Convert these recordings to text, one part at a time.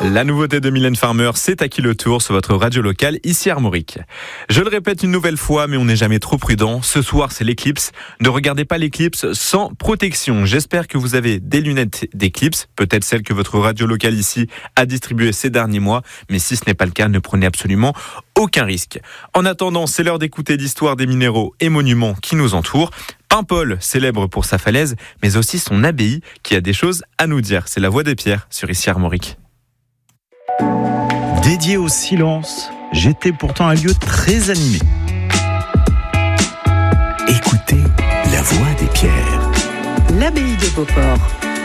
La nouveauté de Mylène Farmer, c'est à qui le tour sur votre radio locale, ici Armorique. Je le répète une nouvelle fois, mais on n'est jamais trop prudent. Ce soir, c'est l'éclipse. Ne regardez pas l'éclipse sans protection. J'espère que vous avez des lunettes d'éclipse, peut-être celles que votre radio locale ici a distribuées ces derniers mois. Mais si ce n'est pas le cas, ne prenez absolument aucun risque. En attendant, c'est l'heure d'écouter l'histoire des minéraux et monuments qui nous entourent. Paimpol, célèbre pour sa falaise, mais aussi son abbaye qui a des choses à nous dire. C'est la voix des pierres sur ici Armorique. Dédié au silence, j'étais pourtant un lieu très animé. Écoutez la voix des pierres. L'abbaye de Beauport.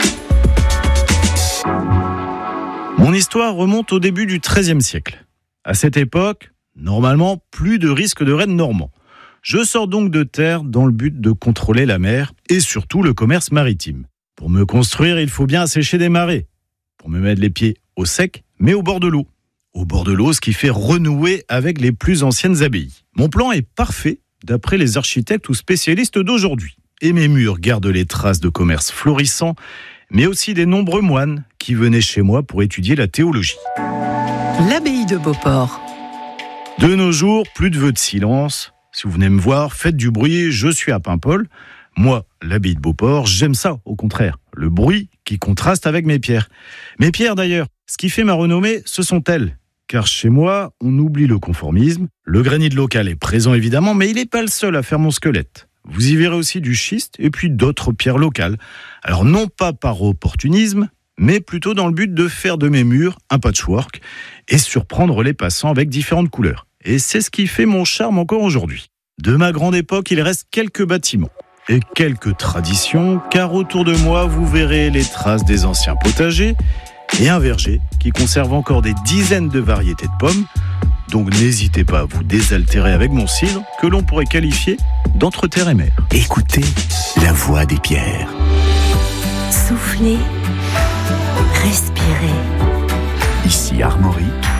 Mon histoire remonte au début du XIIIe siècle. À cette époque, normalement, plus de risque de raid normand. Je sors donc de terre dans le but de contrôler la mer et surtout le commerce maritime. Pour me construire, il faut bien assécher des marais. Pour me mettre les pieds au sec, mais au bord de l'eau. Au bord de l'eau, ce qui fait renouer avec les plus anciennes abbayes. Mon plan est parfait, d'après les architectes ou spécialistes d'aujourd'hui. Et mes murs gardent les traces de commerce florissant, mais aussi des nombreux moines qui venaient chez moi pour étudier la théologie. L'abbaye de Beauport. De nos jours, plus de vœux de silence. Si vous venez me voir, faites du bruit, je suis à Paimpol. Moi, l'abbaye de Beauport, j'aime ça, au contraire. Le bruit qui contraste avec mes pierres. Mes pierres d'ailleurs, ce qui fait ma renommée, ce sont elles. Car chez moi, on oublie le conformisme. Le granit local est présent évidemment, mais il n'est pas le seul à faire mon squelette. Vous y verrez aussi du schiste et puis d'autres pierres locales. Alors non pas par opportunisme, mais plutôt dans le but de faire de mes murs un patchwork et surprendre les passants avec différentes couleurs. Et c'est ce qui fait mon charme encore aujourd'hui. De ma grande époque, il reste quelques bâtiments et quelques traditions, car autour de moi, vous verrez les traces des anciens potagers et un verger qui conserve encore des dizaines de variétés de pommes. Donc n'hésitez pas à vous désaltérer avec mon cidre, que l'on pourrait qualifier d'entre terre et mer. Écoutez la voix des pierres. Soufflez, respirez. Ici Armorique.